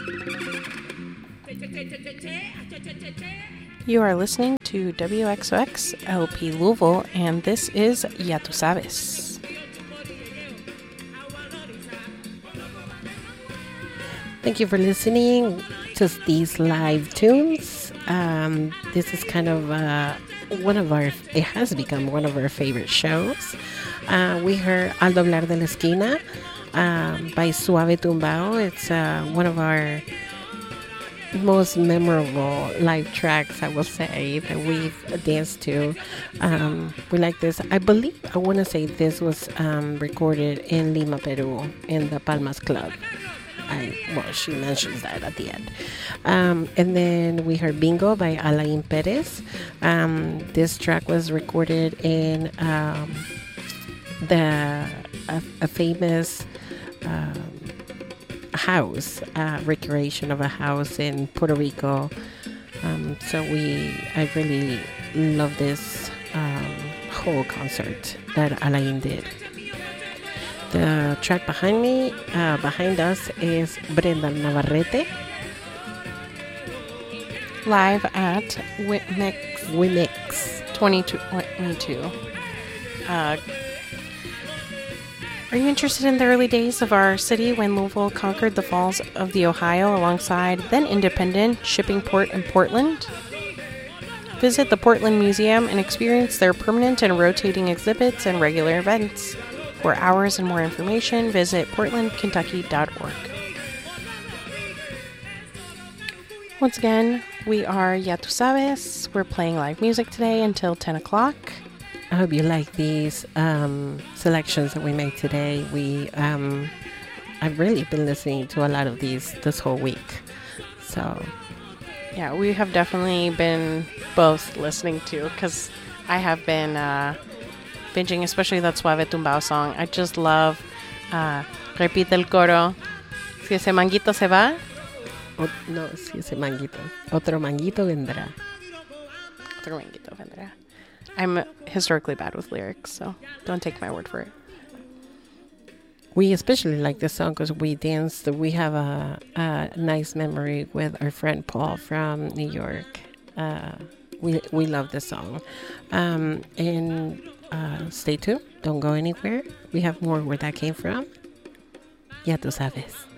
You are listening to WXOX LP Louisville, and this is Ya Tu Sabes. Thank you for listening to these live tunes. This is kind of it has become one of our favorite shows. We heard Al Doblar de la Esquina by Suave Tumbao. It's one of our most memorable live tracks, I will say, that we've danced to. We like this. I want to say this was recorded in Lima, Peru, in the Palmas Club. She mentions that at the end. And then we heard Bingo by Alain Perez. This track was recorded in a famous house, recreation of a house in Puerto Rico. I really love this whole concert that Alain did. The track behind us is Brenda Navarrete. Live at Wimix 2022. Are you interested in the early days of our city when Louisville conquered the Falls of the Ohio alongside then independent shipping port in Portland? Visit the Portland Museum and experience their permanent and rotating exhibits and regular events. For hours and more information, visit portlandkentucky.org. Once again, we are Ya Tu Sabes. We're playing live music today until 10 o'clock. I hope you like these selections that we made today. I've really been listening to a lot of these this whole week. So, yeah, we have definitely been both listening to, because I have been binging, especially that Suave Tumbao song. I just love Repite el coro. Si ese manguito se va. No, si ese manguito. Otro manguito vendrá. Otro manguito vendrá. I'm historically bad with lyrics, so don't take my word for it. We especially like this song because we danced. We have a nice memory with our friend Paul from New York. We love this song. And stay tuned. Don't go anywhere. We have more where that came from. Ya Tu Sabes.